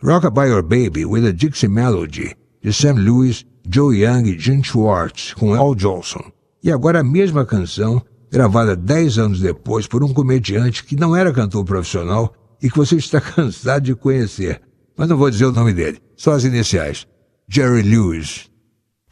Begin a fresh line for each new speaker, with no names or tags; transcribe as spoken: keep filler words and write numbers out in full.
Rockabye Your Baby with a Dixie Melody, de Sam Lewis, Joe Young e Gene Schwartz, com Al Jolson. E agora a mesma canção, gravada dez anos depois por um comediante que não era cantor profissional e que você está cansado de conhecer. Mas não vou dizer o nome dele, só as iniciais. Jerry Lewis.